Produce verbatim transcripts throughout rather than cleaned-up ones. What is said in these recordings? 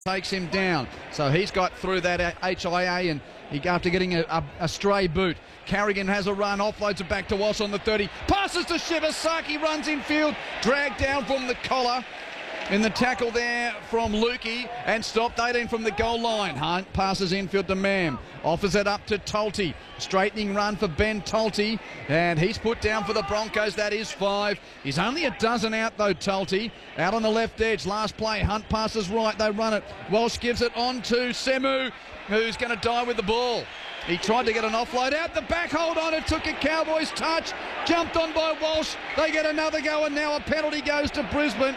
takes him down. So he's got through that H I A, and he after getting a, a, a stray boot. Carrigan has a run, offloads it back to Walsh on the thirty. Passes to Shibasaki, runs infield, dragged down from the collar. In the tackle there from Lukey, and stopped eighteen from the goal line. Hunt passes infield to Mam. Offers it up to Tolte. Straightening run for Ben Tolte, and he's put down for the Broncos. That is five. He's only a dozen out though, Tolte. Out on the left edge. Last play. Hunt passes right. They run it. Walsh gives it on to Semu, who's going to die with the ball. He tried to get an offload out the back, hold on, it took a Cowboys touch, jumped on by Walsh. They get another go, and now a penalty goes to Brisbane,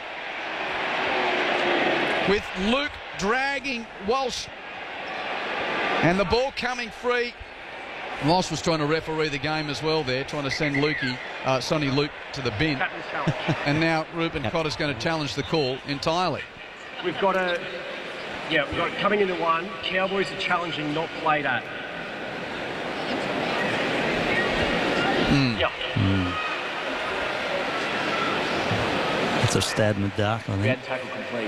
with Luke dragging Walsh, and the ball coming free. Walsh was trying to referee the game as well there, trying to send Lukey, uh, Sonny Luke to the bin. And now Ruben Cotter's going to challenge the call entirely. We've got a, yeah, we've got coming into one. Cowboys are challenging, not played at. Mm. Yeah. Mm. It's a stab in the dark, I think. Bad tackle complete.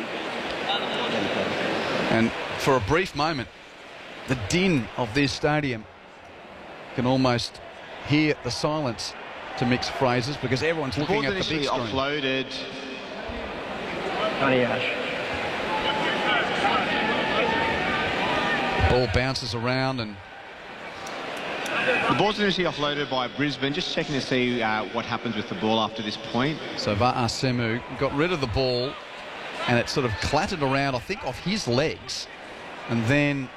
And for a brief moment, the din of this stadium can almost hear the silence, to mix phrases, because everyone's looking at the big screen. Offloaded. Honey Ash. Ball bounces around, and the ball's initially offloaded by Brisbane. Just checking to see uh, what happens with the ball after this point. so Va'a Semu got rid of the ball, and it sort of clattered around, I think, off his legs, and then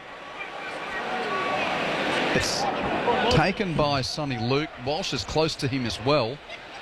it's taken by Sonny Luke. Walsh is close to him as well.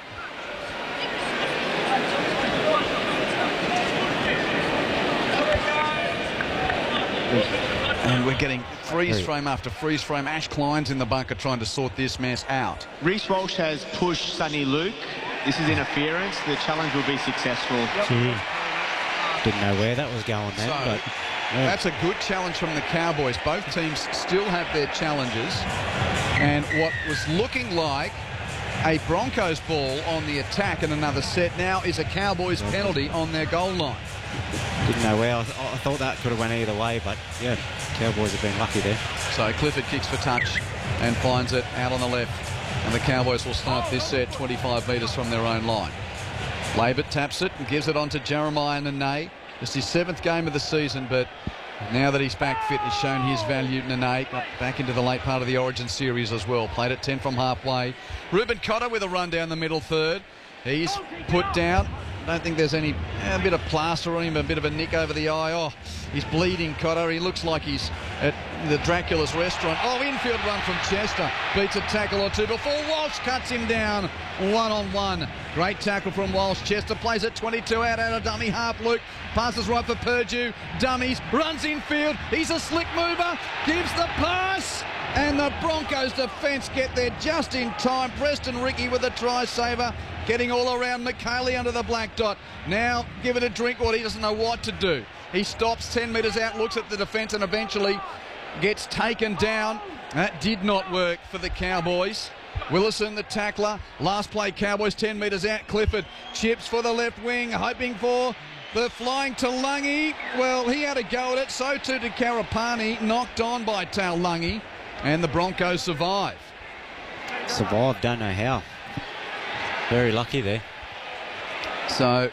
And we're getting freeze frame after freeze frame. Ash Klein's in the bunker trying to sort this mess out. Reece Walsh has pushed Sonny Luke. This is interference. The challenge will be successful. Gee. Didn't know where that was going then, So, but yeah. That's a good challenge from the Cowboys. Both teams still have their challenges, and what was looking like a Broncos ball on the attack in another set now is a Cowboys penalty on their goal line. Didn't know where. I, th I thought that could have went either way, but yeah, Cowboys have been lucky there. So Clifford kicks for touch and finds it out on the left, and the Cowboys will start this set twenty-five metres from their own line. Labert taps it and gives it on to Jeremiah Nene. It's his seventh game of the season, but now that he's back fit, has shown his value. Nene got back into the late part of the Origin series as well. Played at ten from halfway. Ruben Cotter with a run down the middle third. He's put down. I don't think there's any, a bit of plaster on him, a bit of a nick over the eye. Oh, he's bleeding, Cotter. He looks like he's at the Dracula's restaurant. Oh, infield run from Chester. Beats a tackle or two before Walsh cuts him down one on one. Great tackle from Walsh. Chester plays at twenty-two out out of dummy half. Luke passes right for Purdue. Dummies, runs infield. He's a slick mover. Gives the pass. And the Broncos defence get there just in time. Preston Ricky with a try saver. Getting all around McKaylee under the black dot. Now give it a drink water. He doesn't know what to do. He stops ten metres out, looks at the defence, and eventually gets taken down. That did not work for the Cowboys. Willison, the tackler. Last play, Cowboys ten metres out. Clifford chips for the left wing, hoping for the flying Taulagi. Well, he had a go at it. So too did Karapani. Knocked on by Taulagi. And the Broncos survive. Survived, don't know how. Very lucky there. So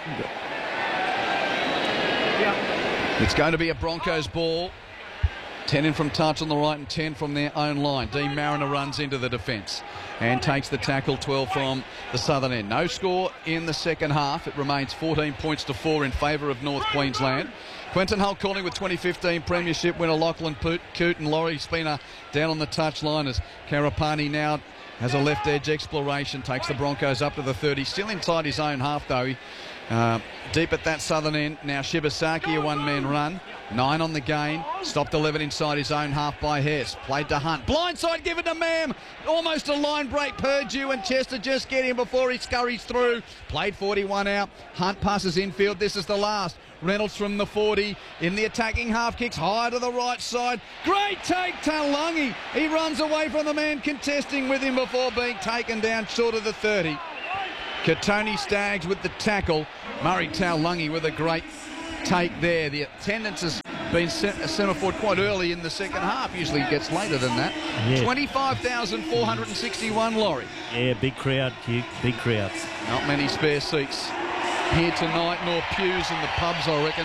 it's going to be a Broncos ball. ten in from touch on the right and ten from their own line. Dean Mariner runs into the defence and takes the tackle. Twelve from the southern end. No score in the second half. It remains fourteen points to four in favour of North Queensland. Quentin Hull calling with twenty fifteen Premiership winner Lachlan Coote and Laurie Spina down on the touchline as Karapani now has a left edge exploration, takes the Broncos up to the thirty, still inside his own half though. He, uh, deep at that southern end. Now Shibasaki, a one-man run. Nine on the gain. Stopped eleven inside his own half by Hess. Played to Hunt. Blindside given to Mam. Almost a line break. Purdue and Chester just get him before he scurries through. Played forty-one out. Hunt passes infield. This is the last. Reynolds from the forty. In the attacking half, kicks high to the right side. Great take, Taulagi. He runs away from the man contesting with him before being taken down short of the thirty. Katoni Staggs with the tackle. Murray Taulagi with a great take there. The attendance has been centre forward quite early in the second half. Usually it gets later than that. Yeah. twenty-five thousand four hundred sixty-one, Laurie. Yeah, big crowd, Hugh, big crowd. Not many spare seats here tonight, nor pews in the pubs, I reckon,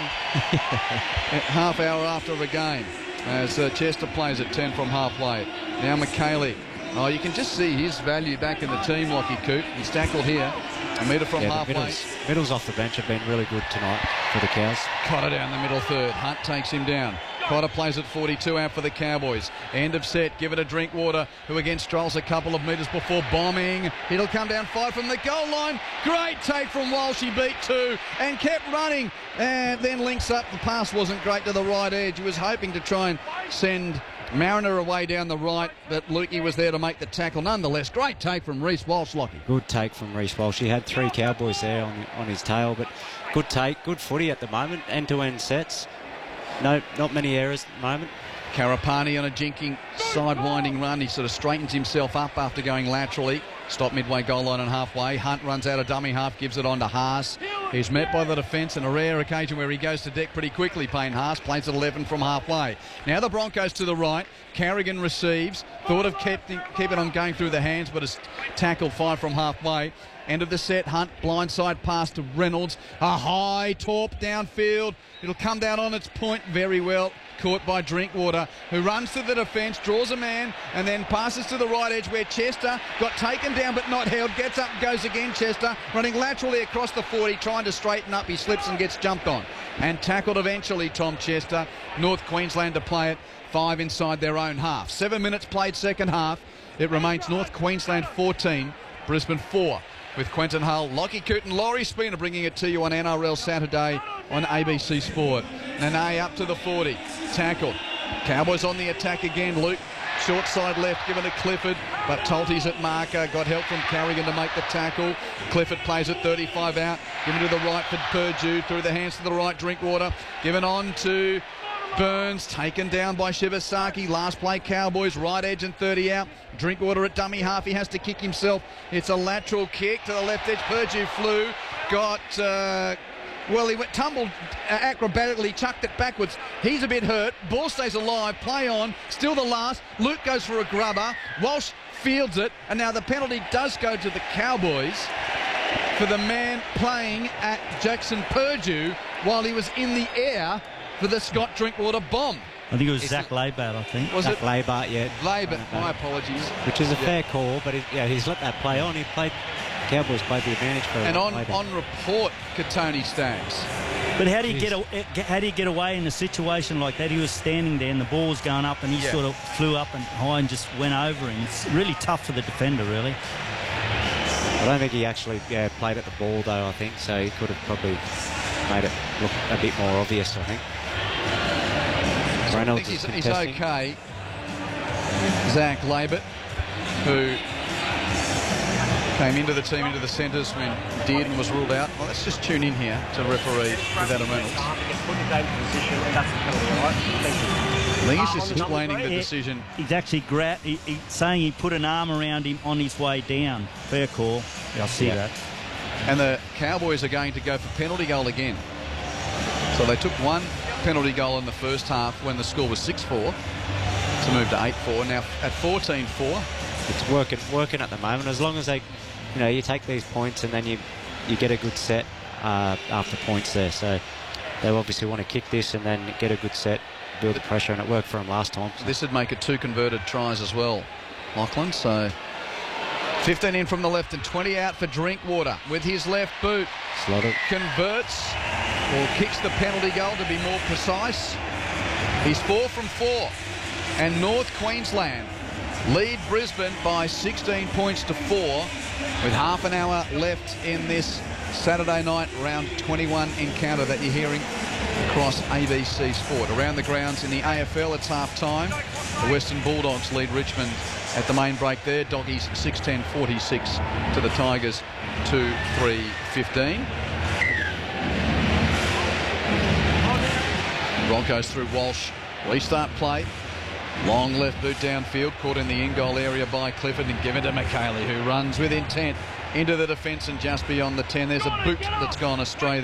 half hour after the game, as uh, Chester plays at ten from halfway. Now McKaylee. Oh, you can just see his value back in the team, Lockie Coop. He's tackled here, a metre from Yeah, the halfway. middles, middles off the bench have been really good tonight for the Cows. Cotter down the middle third. Hunt takes him down. Cotter plays at forty-two out for the Cowboys. End of set. Give it a Drinkwater, who again strolls a couple of metres before bombing. It'll come down five from the goal line. Great take from Walsh. He beat two and kept running. And then links up. The pass wasn't great to the right edge. He was hoping to try and send Mariner away down the right, but Lukey was there to make the tackle. Nonetheless, great take from Reece Walsh, Lockie. Good take from Reece Walsh. He had three Cowboys there on, on his tail, but good take, good footy at the moment. End-to-end sets. No, not many errors at the moment. Karapani on a jinking side-winding run. He sort of straightens himself up after going laterally. Stop midway goal line and halfway. Hunt runs out of dummy half, gives it on to Haas. He's met by the defence on a rare occasion where he goes to deck pretty quickly. Payne Haas plays at eleven from halfway. Now the Broncos to the right. Carrigan receives. Thought of kept him, keep it on going through the hands, but is tackled five from halfway. End of the set. Hunt blindside pass to Reynolds. A high torp downfield. It'll come down on its point very well. Caught by Drinkwater, who runs to the defence, draws a man, and then passes to the right edge where Chester got taken down but not held. Gets up and goes again, Chester, running laterally across the forty, trying to straighten up. He slips and gets jumped on. And tackled eventually, Tom Chester. North Queensland to play it. Five inside their own half. Seven minutes played second half. It remains North Queensland fourteen, Brisbane four. With Quentin Hull, Lockie Coote and Laurie Spooner bringing it to you on N R L Saturday on A B C Sport. Nene up to the forty. Tackled. Cowboys on the attack again. Luke, short side left, given to Clifford, but Tolty's at marker. Got help from Carrigan to make the tackle. Clifford plays at thirty-five out. Given to the right for Purdue. Through the hands to the right, Drinkwater. Given on to Burns, taken down by Shibasaki. Last play, Cowboys, right edge and thirty out. Drinkwater at dummy half. He has to kick himself. It's a lateral kick to the left edge. Purdue flew. Got, uh, well, he went tumbled uh, acrobatically, chucked it backwards. He's a bit hurt. Ball stays alive. Play on. Still the last. Luke goes for a grubber. Walsh fields it. And now the penalty does go to the Cowboys for the man playing at Jackson Purdue while he was in the air for the Scott Drinkwater bomb. I think it was Is Zach it- Laybart, I think. Was Zach it Laybart, yeah. Labour? Uh, My apologies. Which is a Yeah. fair call, but it, yeah, he's let that play on. He played, Cowboys played the advantage for And on, Laybart. on report, Katoni Staggs. But how do you Jeez. get a, how do you get away in a situation like that? He was standing there and the ball was going up and he Yeah. sort of flew up and high and just went over him. It's really tough for the defender, really. I don't think he actually yeah, played at the ball, though, I think, so he could have probably made it look a bit more obvious, I think. I Reynolds think is he's, he's contesting. okay. Zach Laybert, who came into the team, into the centres when Dearden was ruled out. Well, let's just tune in here to referee with Adam Reynolds. I think he's just explaining the Yeah, decision. He's actually gra- he, he, saying he put an arm around him on his way down. Fair call. Yeah, I see Yeah. that. And the Cowboys are going to go for penalty goal again. So they took one penalty goal in the first half when the score was six four to move to eight four. Now at fourteen four. It's working, working at the moment. As long as they, you know, you take these points and then you, you get a good set uh, after points there. So they obviously want to kick this and then get a good set, build the pressure, and it worked for them last time. So. This would make it two converted tries as well, Lachlan. So fifteen in from the left and twenty out for Drinkwater with his left boot. Slotted. Converts or kicks the penalty goal to be more precise. He's four from four. And North Queensland lead Brisbane by sixteen points to four with half an hour left in this Saturday night round twenty-one encounter that you're hearing across A B C Sport. Around the grounds in the A F L, it's half time. The Western Bulldogs lead Richmond at the main break there. Doggies six ten forty-six to the Tigers two three fifteen. Broncos through Walsh. Restart play. Long left boot downfield, caught in the in-goal area by Clifford and given to McKaylee, who runs with intent into the defence and just beyond the ten. There's a boot that's gone astray there.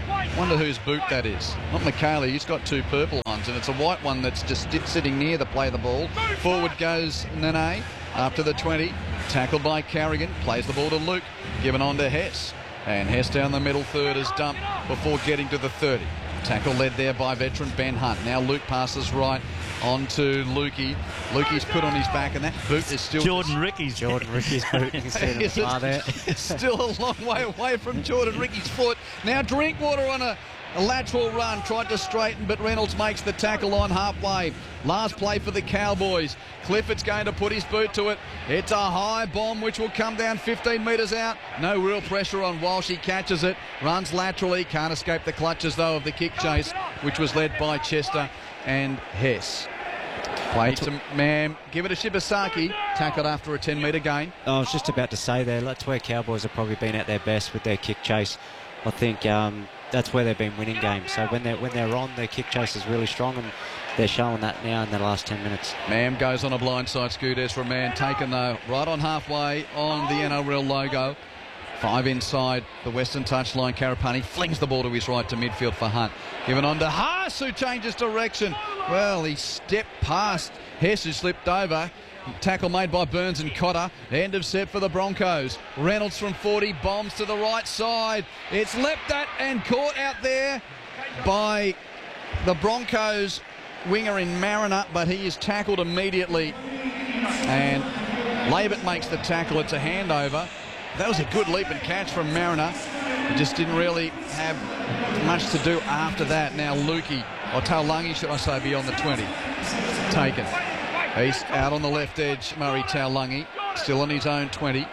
Wonder whose boot that is. Not McKaylee, he's got two purple ones, and it's a white one that's just sitting near the play the ball. Forward goes Nene up to the twenty. Tackled by Carrigan. Plays the ball to Luke. Given on to Hess. And Hess down the middle third is dumped before getting to the thirty. Tackle led there by veteran Ben Hunt. Now Luke passes right on to Lukey. Lukey's put on his back, and that boot is still... Jordan Ricky's. Jordan Ricky's boot. You can see it far there. It's still a long way away from Jordan Ricky's foot. Now Drinkwater on a, a lateral run. Tried to straighten, but Reynolds makes the tackle on halfway. Last play for the Cowboys. Clifford's going to put his boot to it. It's a high bomb which will come down fifteen metres out. No real pressure on Walsh. He catches it. Runs laterally. Can't escape the clutches, though, of the kick chase, which was led by Chester and Hess. Play to Mam. Give it to Shibasaki. Tackled after a ten metre gain. I was just about to say there, that's where Cowboys have probably been at their best with their kick chase. I think um, that's where they've been winning games. So when they're, when they're on, their kick chase is really strong, and they're showing that now in the last ten minutes. Mam goes on a blindside scoot. Ezra Mann taken, though, right on halfway on the N R L logo. Five inside the Western touchline. Karapani flings the ball to his right to midfield for Hunt. Given on to Haas, who changes direction. Well, he stepped past Hess, who slipped over. Tackle made by Burns and Cotter. End of set for the Broncos. Reynolds from forty bombs to the right side. It's leapt at and caught out there by the Broncos winger in Mariner, but he is tackled immediately. And Labert makes the tackle. It's a handover. That was a good leap and catch from Mariner. He just didn't really have much to do after that. Now Lukey, or Taulagi, should I say, beyond the twenty. Taken. He's out on the left edge, Murray Taulagi, still on his own twenty.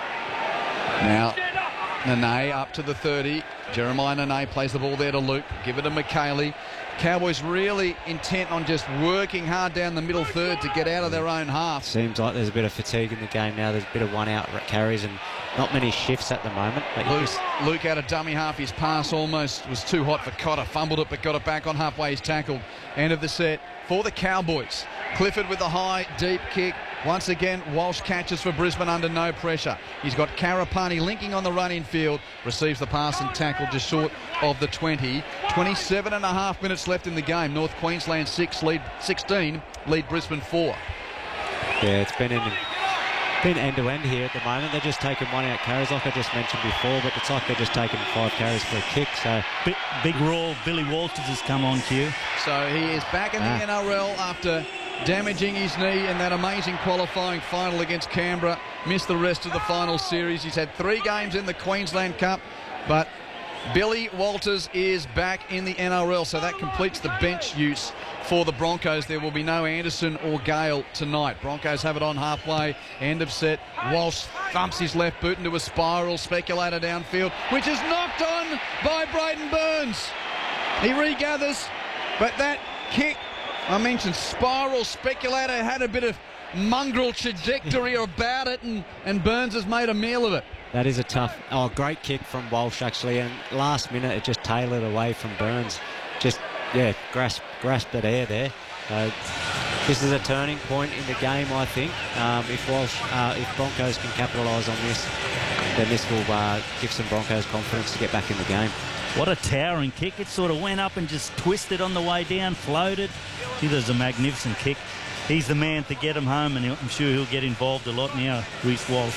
Now Nene up to the thirty. Jeremiah Nene plays the ball there to Luke. Give it to McKaylee. Cowboys really intent on just working hard down the middle third to get out of their own half. Seems like there's a bit of fatigue in the game now. There's a bit of one-out carries and not many shifts at the moment. But Luke, just... Luke out of dummy half. His pass almost was too hot for Cotter. Fumbled it, but got it back on halfway. He's tackled. End of the set for the Cowboys. Clifford with the high, deep kick. Once again, Walsh catches for Brisbane under no pressure. He's got Karapani linking on the run-in field. Receives the pass and tackle just short of the twenty. twenty-seven and a half minutes left in the game. North Queensland six, lead sixteen, lead Brisbane four. Yeah, it's been in, been end-to-end here at the moment. They're just taking one-out carries, like I just mentioned before, but it's like they're just taking five carries for a kick. So Big, big roar. Billy Walters has come on cue. So he is back in the Ah. N R L after damaging his knee in that amazing qualifying final against Canberra. Missed the rest of the final series. He's had three games in the Queensland Cup, but Billy Walters is back in the N R L, so that completes the bench use for the Broncos. There will be no Anderson or Gale tonight. Broncos have it on halfway. End of set. Walsh thumps his left boot into a spiral. Speculator downfield, which is knocked on by Braden Burns. He regathers, but that kick, I mentioned spiral, Speculator had a bit of mongrel trajectory about it, and, and Burns has made a meal of it. that is a tough... Oh, great kick from Walsh, actually, and last minute it just tailored away from Burns. Just, yeah, grasp, grasped at air there. So this is a turning point in the game, I think. Um, if Walsh, uh, if Broncos can capitalise on this, then this will uh, give some Broncos confidence to get back in the game. What a towering kick. It sort of went up and just twisted on the way down, floated. Gee, there's a magnificent kick. He's the man to get him home, and I'm sure he'll get involved a lot now, Reece Walsh.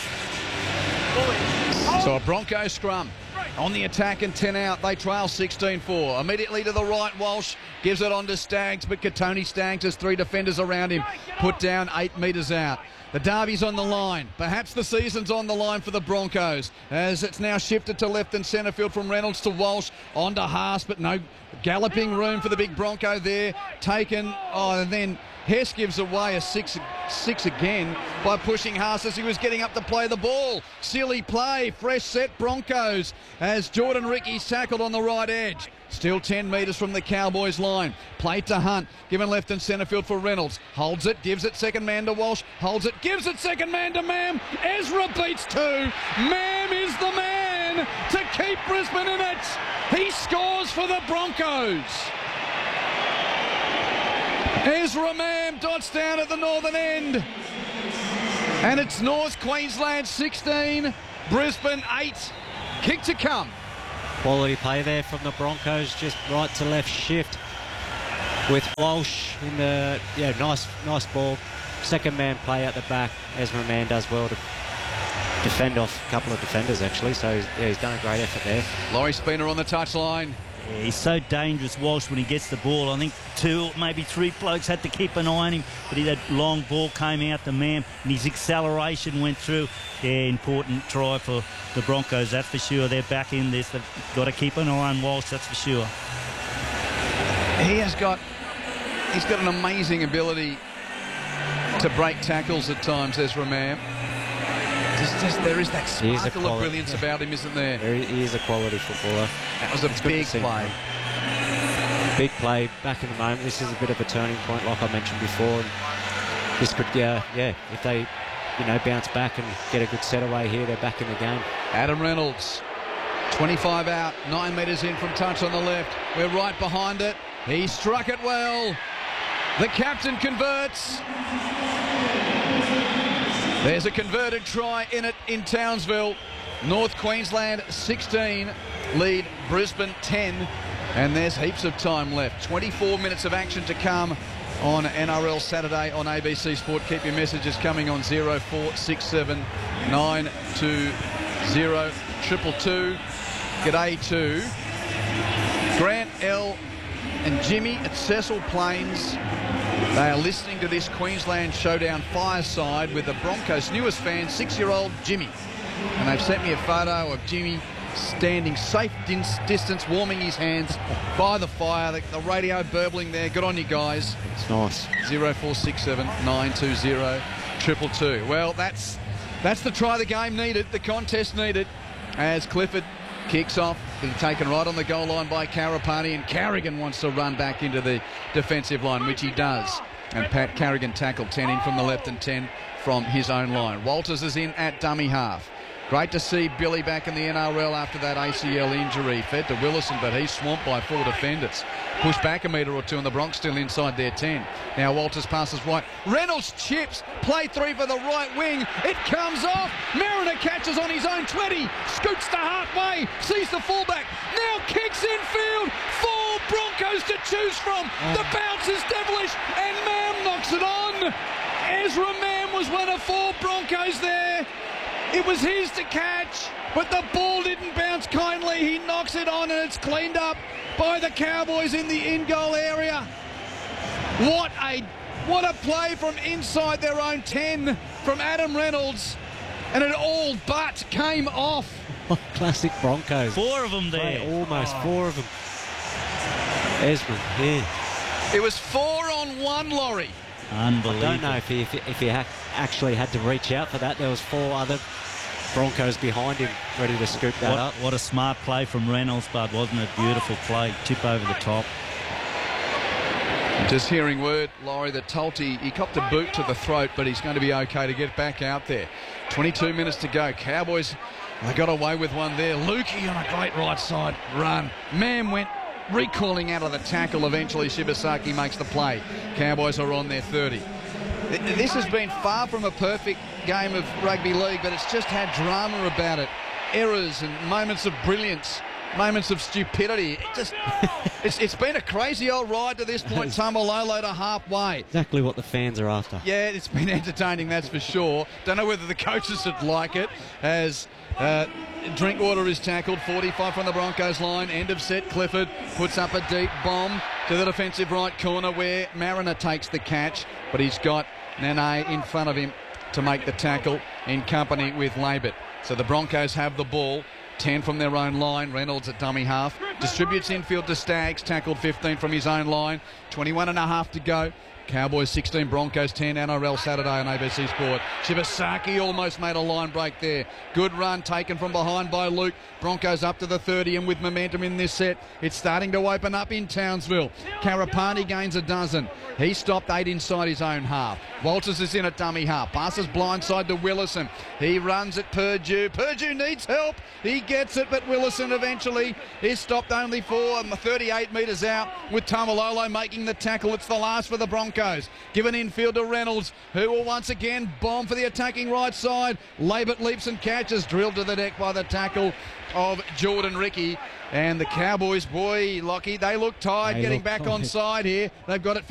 So a Bronco scrum on the attack and ten out. They trail sixteen four. Immediately to the right, Walsh gives it on to Staggs, but Katoni Staggs has three defenders around him. Put down eight metres out. The derby's on the line. Perhaps the season's on the line for the Broncos, as it's now shifted to left and centre field from Reynolds to Walsh. On to Haas, but no galloping room for the big Bronco there. Taken, oh, and then Hess gives away a six, six again by pushing Haas as he was getting up to play the ball. Silly play, fresh set Broncos as Jordan Ricky's tackled on the right edge. Still ten metres from the Cowboys line. Play to Hunt, given left and centre field for Reynolds. Holds it, gives it second man to Walsh. Holds it, gives it second man to Mam. Ezra beats two. Mam is the man to keep Brisbane in it. He scores for the Broncos. Ezra Mam dots down at the northern end. And it's North Queensland sixteen, Brisbane eight. Kick to come. Quality play there from the Broncos, just right to left shift with Walsh in the, yeah, nice nice ball. Second man play at the back. Ezra Mann does well to defend off a couple of defenders actually, so yeah, he's done a great effort there. Laurie Spina on the touchline. Yeah, he's so dangerous, Walsh, when he gets the ball. I think two, maybe three blokes had to keep an eye on him, but he, that long ball came out to Mam, and his acceleration went through. Yeah, important try for the Broncos, that's for sure. They're back in this. They've got to keep an eye on Walsh, that's for sure. He has got, he's got an amazing ability to break tackles at times, Ezra Mam. Just, just, there is that sparkle of brilliance about him, isn't there? He is a quality footballer. That was a it's big play. Big play back in the moment. This is a bit of a turning point, like I mentioned before. And this could, yeah, yeah, if they, you know, bounce back and get a good set away here, they're back in the game. Adam Reynolds, twenty-five out, nine metres in from touch on the left. We're right behind it. He struck it well. The captain converts. There's a converted try in it in Townsville. North Queensland sixteen, lead Brisbane ten, and there's heaps of time left. twenty-four minutes of action to come on N R L Saturday on A B C Sport. Keep your messages coming on zero four six seven nine two zero triple two. G'day to Grant L and Jimmy at Cecil Plains. They are listening to this Queensland Showdown fireside with the Broncos' newest fan, six-year-old Jimmy. And they've sent me a photo of Jimmy standing safe distance, warming his hands by the fire. The, the radio burbling there. Good on you guys. It's nice. zero four six seven nine two zero triple two. Well, that's that's the try the game needed, the contest needed, as Clifford kicks off. Being taken right on the goal line by Karapani, and Carrigan wants to run back into the defensive line, which he does. And Pat Carrigan tackled ten in from the left and ten from his own line. Walters is in at dummy half. Great to see Billy back in the N R L after that A C L injury. Fed to Willison, but he's swamped by four defenders. Pushed back a metre or two, and the Bronx still inside their ten. Now Walters passes right. Reynolds chips. Play three for the right wing. It comes off. Mariner catches on his own twenty. Scoots to halfway. Sees the fullback. Now kicks infield. Four Broncos to choose from. Oh. The bounce is devilish, and Mam knocks it on. Ezra Mam was one of four Broncos there. It was his to catch, but the ball didn't bounce kindly. He knocks it on, and it's cleaned up by the Cowboys in the in-goal area. What a what a play from inside their own ten from Adam Reynolds, and it all but came off. Classic Broncos. Four of them there. Play almost oh. four of them. Esmond, yeah. It was four on one, Laurie. Unbelievable. I don't know if he, if he, if he ha actually had to reach out for that. There was four other Broncos behind him ready to scoop that what, up. What a smart play from Reynolds, but wasn't it? Beautiful play. Tip over the top. Just hearing word, Laurie, that Tulty, he copped a boot to the throat, but he's going to be okay to get back out there. twenty-two minutes to go. Cowboys, they got away with one there. Lukey on a great right side run. Mam went recalling out of the tackle. Eventually Shibasaki makes the play. Cowboys are on their thirty. This has been far from a perfect game of rugby league, but it's just had drama about it. Errors and moments of brilliance, moments of stupidity. It just, it's, it's been a crazy old ride to this point. Tamalolo to halfway. Exactly what the fans are after. Yeah, it's been entertaining, that's for sure. Don't know whether the coaches would like it, as uh, Drinkwater is tackled, forty-five from the Broncos line. End of set. Clifford puts up a deep bomb to the defensive right corner where Mariner takes the catch, but he's got Nene in front of him to make the tackle in company with Labert. So the Broncos have the ball. ten from their own line. Reynolds at dummy half. Distributes infield to Staggs. Tackled fifteen from his own line. twenty-one and a half to go. Cowboys sixteen, Broncos ten, N R L Saturday on A B C Sport. Shibasaki almost made a line break there. Good run taken from behind by Luke. Broncos up to the thirty, and with momentum in this set, it's starting to open up in Townsville. Karapani gains a dozen. He stopped eight inside his own half. Walters is in at dummy half. Passes blindside to Willison. He runs at Purdue. Purdue needs help. He gets it, but Willison eventually is stopped only for thirty-eight metres out, with Tamalolo making the tackle. It's the last for the Broncos. Broncos. Given infield to Reynolds, who will once again bomb for the attacking right side. Labert leaps and catches, drilled to the deck by the tackle of Jordan Ricky. And the Cowboys, boy, Lockie, they look tired They getting look back tired. on side here. They've got it